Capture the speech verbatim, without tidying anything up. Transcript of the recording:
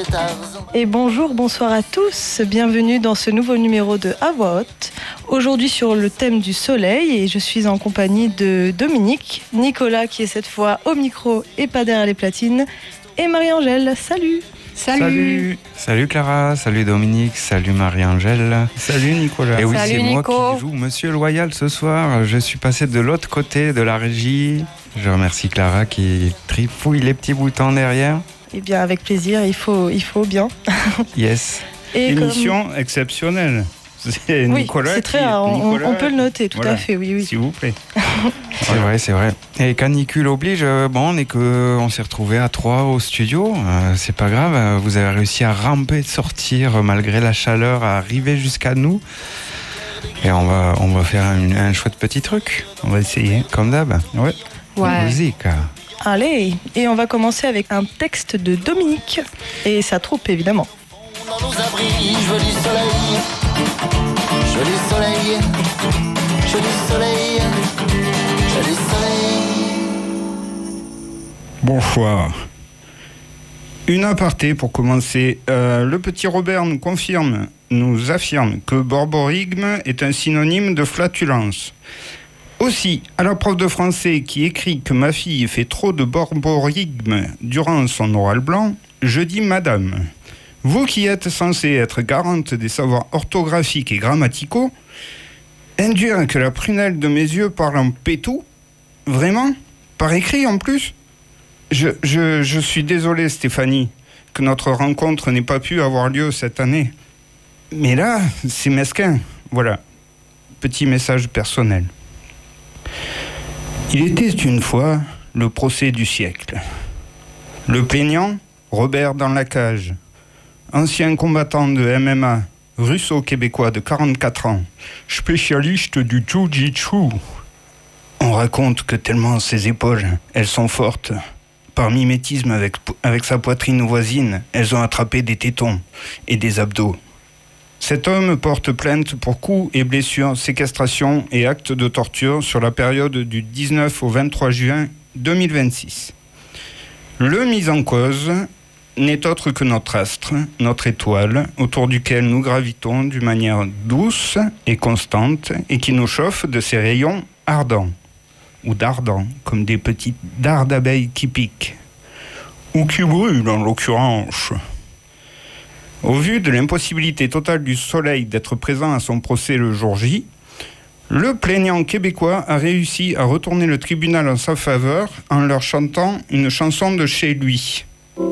Et bonjour, bonsoir à tous, bienvenue dans ce nouveau numéro de À Voix Haute. Aujourd'hui sur le thème du soleil, et je suis en compagnie de Dominique, Nicolas qui est cette fois au micro et pas derrière les platines, et Marie-Angèle. Salut. Salut. Salut. Salut Clara, salut Dominique, salut Marie-Angèle. Salut Nicolas. Et oui, salut c'est Nico. moi qui joue Monsieur Loyal ce soir. Je suis passé de l'autre côté de la régie. Je remercie Clara qui trifouille les petits boutons derrière. Eh bien, avec plaisir, il faut, il faut bien. Yes. Et Émission comme... exceptionnelle. C'est oui, Nicolas c'est très qui... rare, on, Nicolas... on peut le noter, tout voilà. à fait, oui, oui. S'il vous plaît. C'est vrai, c'est vrai. Et canicule oblige, bon, on est que on s'est retrouvés à trois au studio. Euh, c'est pas grave, vous avez réussi à ramper, de sortir malgré la chaleur, à arriver jusqu'à nous. Et on va, on va faire un, un chouette petit truc. On va essayer. Comme d'hab. Ouais. Ouais. Musique. Allez, et on va commencer avec un texte de Dominique et sa troupe évidemment. Dans nos abris, joli soleil, joli soleil, joli soleil, joli soleil. Bonsoir. Une aparté pour commencer. Euh, le petit Robert nous confirme, nous affirme que borborigme est un synonyme de flatulence. Aussi, à la prof de français qui écrit que ma fille fait trop de borborigme durant son oral blanc, je dis madame. Vous qui êtes censé être garante des savoirs orthographiques et grammaticaux, induire que la prunelle de mes yeux parle en pétou? Vraiment? Par écrit en plus? je, je, je suis désolé Stéphanie, que notre rencontre n'ait pas pu avoir lieu cette année. Mais là, c'est mesquin. Voilà. Petit message personnel. Il était une fois le procès du siècle. Le plaignant, Robert dans la cage, ancien combattant de M M A, russo-québécois de quarante-quatre ans, spécialiste du jiu-jitsu. On raconte que tellement ses épaules, elles sont fortes, par mimétisme avec, avec sa poitrine voisine, elles ont attrapé des tétons et des abdos. Cet homme porte plainte pour coups et blessures, séquestration et actes de torture sur la période du dix-neuf au vingt-trois juin deux mille vingt-six. Le mis en cause n'est autre que notre astre, notre étoile, autour duquel nous gravitons d'une manière douce et constante et qui nous chauffe de ses rayons ardents, ou dardants, comme des petites dards d'abeilles qui piquent, ou qui brûlent en l'occurrence. Au vu de l'impossibilité totale du soleil d'être présent à son procès le jour J, le plaignant québécois a réussi à retourner le tribunal en sa faveur en leur chantant une chanson de chez lui.